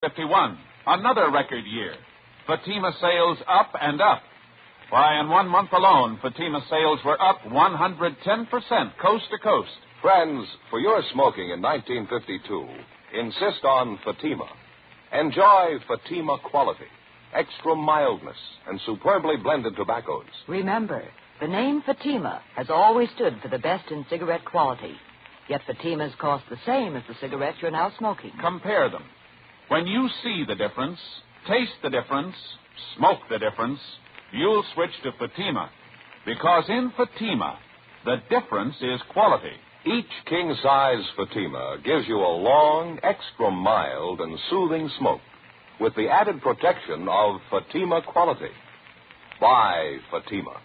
1951, another record year. Fatima sales up and up. Why, in 1 month alone, Fatima sales were up 110% coast to coast. Friends, for your smoking in 1952, insist on Fatima. Enjoy Fatima quality, extra mildness, and superbly blended tobaccos. Remember, the name Fatima has always stood for the best in cigarette quality. Yet Fatimas cost the same as the cigarettes you're now smoking. Compare them. When you see the difference, taste the difference, smoke the difference, you'll switch to Fatima. Because in Fatima, the difference is quality. Each king-size Fatima gives you a long, extra mild, and soothing smoke with the added protection of Fatima quality. Buy Fatima.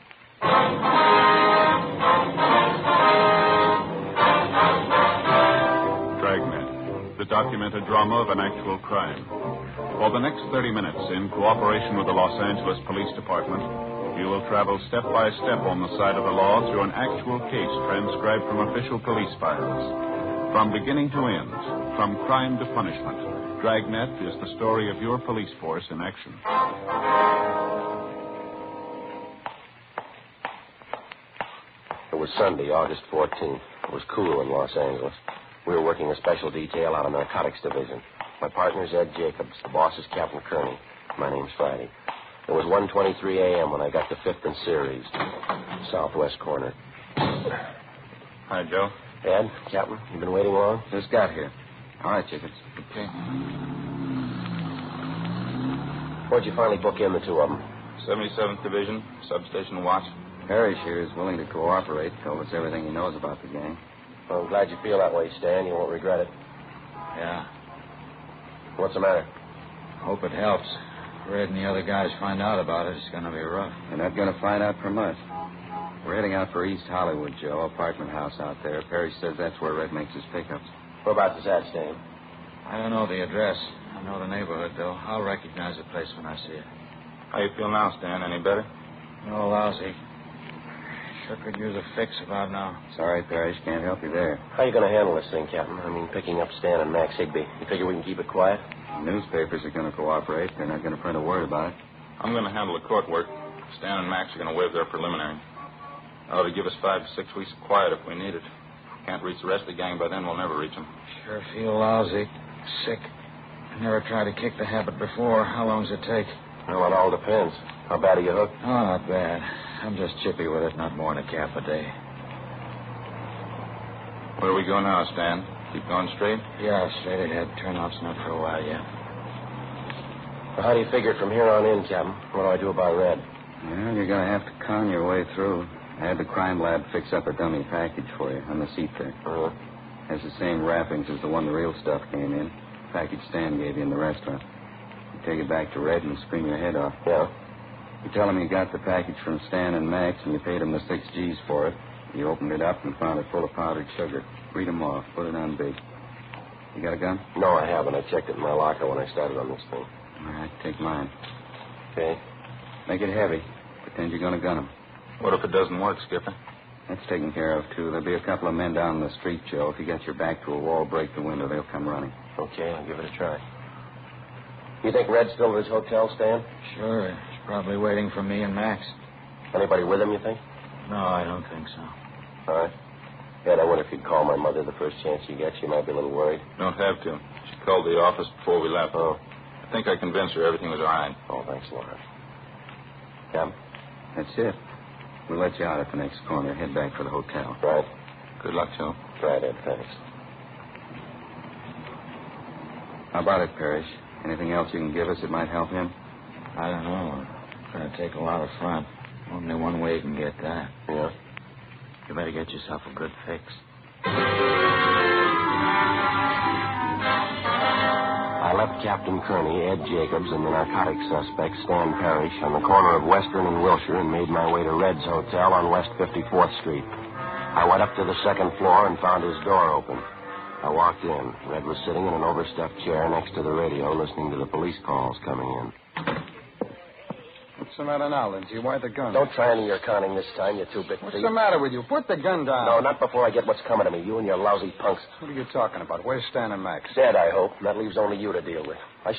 Dragnet, the documented drama of an actual crime. For the next 30 minutes, in cooperation with the Los Angeles Police Department, you will travel step by step on the side of the law through an actual case transcribed from official police files. From beginning to end, from crime to punishment, Dragnet is the story of your police force in action. It was Sunday, August 14th. It was cool in Los Angeles. We were working a special detail out of Narcotics Division. My partner's Ed Jacobs. The boss is Captain Kearney. My name's Friday. It was 1:23 a.m. when I got to 5th and Ceres, southwest corner. Hi, Joe. Ed, Captain, you been waiting long? Just got here. All right, Jacobs. Okay. Where'd you finally book in the two of them? 77th Division, substation watch. Parrish here is willing to cooperate, told us everything he knows about the gang. Well, I'm glad you feel that way, Stan. You won't regret it. Yeah. What's the matter? Hope it helps. Red and the other guys find out about it, it's going to be rough. They're not going to find out from us. We're heading out for East Hollywood, Joe, apartment house out there. Parrish says that's where Red makes his pickups. Whereabouts is that, Stan? I don't know the address. I know the neighborhood, though. I'll recognize the place when I see it. How you feel now, Stan? Any better? No, lousy. Sure could use a fix about now. Sorry, Parrish. Can't help you there. How you going to handle this thing, Captain? I mean, picking up Stan and Max Higby. You figure we can keep it quiet? The newspapers are going to cooperate. They're not going to print a word about it. I'm going to handle the court work. Stan and Max are going to waive their preliminary. Ought to give us 5 to 6 weeks of quiet if we need it. Can't reach the rest of the gang by then, we'll never reach them. Sure feel lousy. Sick. Never tried to kick the habit before. How long does it take? Well, it all depends. How bad are you hooked? Oh, not bad. I'm just chippy with it, not more than a cap a day. Where do we go now, Stan? Keep going straight? Yeah, straight ahead. Turnout's not for a while yet. Well, how do you figure it from here on in, Captain? What do I do about Red? Well, you're going to have to con your way through. I had the crime lab fix up a dummy package for you on the seat there. Uh-huh. Has the same wrappings as the one the real stuff came in. Package Stan gave you in the restaurant. You take it back to Red and scream your head off. Yeah? You tell him you got the package from Stan and Max and you paid him the 6 G's for it. You opened it up and found it full of powdered sugar. Read 'em off. Put it on big. You got a gun? No, I haven't. I checked it in my locker when I started on this thing. All right, take mine. Okay. Make it heavy. Pretend you're going to gun him. What if it doesn't work, Skipper? That's taken care of, too. There'll be a couple of men down the street, Joe. If you got your back to a wall, break the window. They'll come running. Okay, I'll give it a try. You think Red's still at his hotel, Stan? Sure. He's probably waiting for me and Max. Anybody with him, you think? No, I don't think so. All right. Ed, I wonder if you'd call my mother the first chance you get. She might be a little worried. Don't have to. She called the office before we left. Oh. I think I convinced her everything was all right. Oh, thanks a lot. Captain? That's it. We'll let you out at the next corner. Head back for the hotel. Right. Good luck, Joe. Right, Ed, thanks. How about it, Parrish? Anything else you can give us that might help him? I don't know. It's going to take a lot of front. Only one way you can get that. Yeah? You better get yourself a good fix. I left Captain Kearney, Ed Jacobs, and the narcotic suspect, Stan Parrish, on the corner of Western and Wilshire and made my way to Red's Hotel on West 54th Street. I went up to the second floor and found his door open. I walked in. Red was sitting in an overstuffed chair next to the radio, listening to the police calls coming in. What's the matter now, Lindsay? Why the gun? Don't try any of your conning this time, you two-bit thief. What's the matter with you? Put the gun down. No, not before I get what's coming to me. You and your lousy punks. What are you talking about? Where's Stan and Max? Dead, I hope. That leaves only you to deal with. I